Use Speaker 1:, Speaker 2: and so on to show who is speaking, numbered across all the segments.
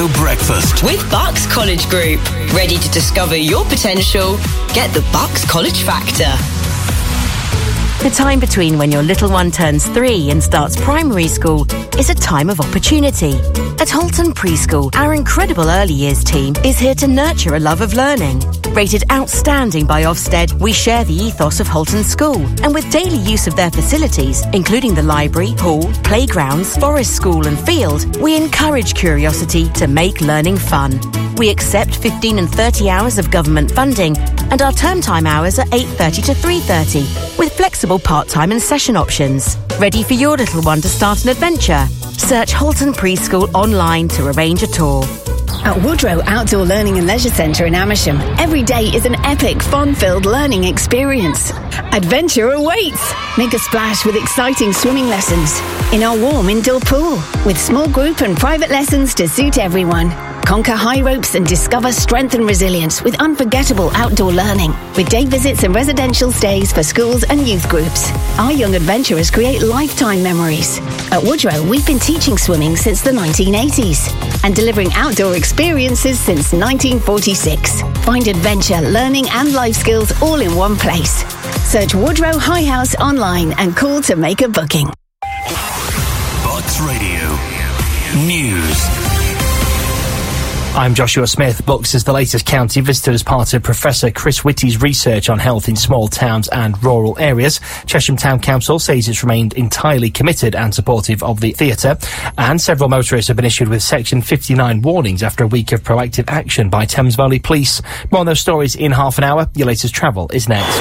Speaker 1: Radio Breakfast
Speaker 2: with Bucks College Group. Ready to discover your potential? Get the Bucks College Factor.
Speaker 3: The time between when your little one turns 3 and starts primary school is a time of opportunity. At Holton Preschool, our incredible early years team is here to nurture a love of learning. Rated outstanding by Ofsted, we share the ethos of Holton School, and with daily use of their facilities, including the library, hall, playgrounds, forest school and field, we encourage curiosity to make learning fun. We accept 15 and 30 hours of government funding, and our term time hours are 8:30 to 3:30, with flexible part-time and session options. Ready for your little one to start an adventure? Search Holton Preschool online to arrange a tour.
Speaker 4: At Woodrow Outdoor Learning and Leisure Centre in Amersham, every day is an epic, fun-filled learning experience. Adventure awaits! Make a splash with exciting swimming lessons in our warm indoor pool, with small group and private lessons to suit everyone. Conquer high ropes and discover strength and resilience with unforgettable outdoor learning, with day visits and residential stays for schools and youth groups. Our young adventurers create lifetime memories. At Woodrow, we've been teaching swimming since the 1980s and delivering outdoor experiences since 1946. Find adventure, learning and life skills all in one place. Search Woodrow High House online and call to make a booking.
Speaker 1: Bucks Radio News.
Speaker 5: I'm Joshua Smith. Bucks is the latest county visited as part of Professor Chris Whitty's research on health in small towns and rural areas. Chesham Town Council says it's remained entirely committed and supportive of the theatre, and several motorists have been issued with Section 59 warnings after a week of proactive action by Thames Valley Police. More on those stories in half an hour. Your latest travel is next.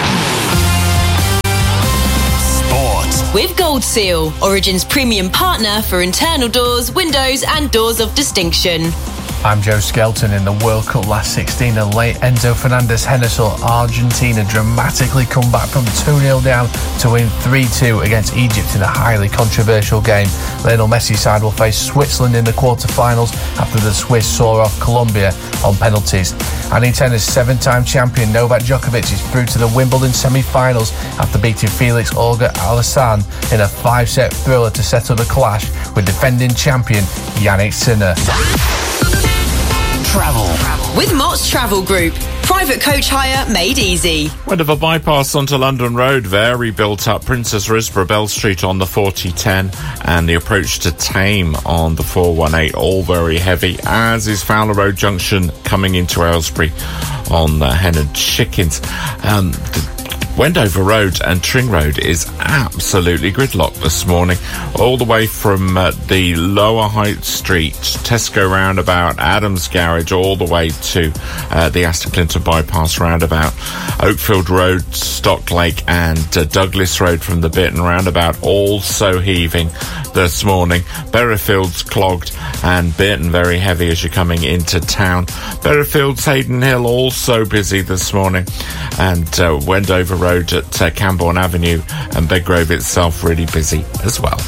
Speaker 2: With Gold Seal, Origin's premium partner for internal doors, windows and doors of distinction.
Speaker 6: I'm Joe Skelton. In the World Cup last 16, a late Enzo Fernandez header saw Argentina dramatically come back from 2-0 down to win 3-2 against Egypt in a highly controversial game. Lionel Messi's side will face Switzerland in the quarter-finals after the Swiss saw off Colombia on penalties. And in tennis, 7-time champion Novak Djokovic is through to the Wimbledon semi-finals after beating Felix Auger-Aliassime in a 5-set thriller to settle the clash with defending champion Jannik Sinner.
Speaker 1: Travel.
Speaker 2: With Mott's Travel Group. Private coach hire made easy.
Speaker 7: Went of a bypass onto London Road, very built up. Princess Risborough Bell Street on the 4010 and the approach to Tame on the 418, all very heavy, as is Fowler Road Junction coming into Aylesbury on Hennard Chickens. Wendover Road and Tring Road is absolutely gridlocked this morning, all the way from the Lower Height Street, Tesco roundabout, Adams Garage, all the way to the Aston Clinton bypass roundabout, Oakfield Road, Stocklake and Douglas Road from the Burton roundabout, also heaving this morning. Berrifield's clogged and Burton very heavy as you're coming into town. Berrifield's Hayden Hill also busy this morning, and Wendover Road at Camborne Avenue and Bedgrove itself really busy as well.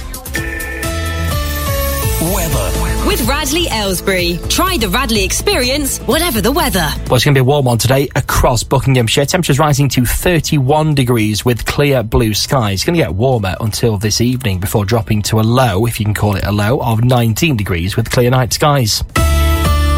Speaker 1: Weather.
Speaker 2: With Radley Aylesbury. Try the Radley experience, whatever the weather.
Speaker 5: Well, it's going to be a warm one today across Buckinghamshire. Temperatures rising to 31 degrees with clear blue skies. It's going to get warmer until this evening before dropping to a low, if you can call it a low, of 19 degrees with clear night skies.